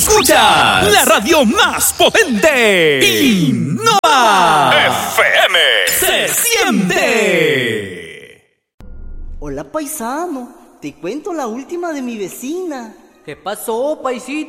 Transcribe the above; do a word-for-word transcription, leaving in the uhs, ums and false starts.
escuchas la radio más potente. Innova F M. Se siente. Hola, paisano. Te cuento la última de mi vecina. ¿Qué pasó, paisito?